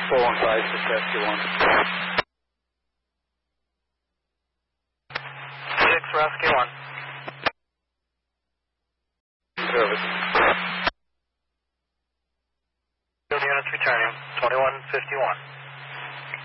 415, 6 rescue 1. 6 rescue 1. Service. Field units returning, 2151.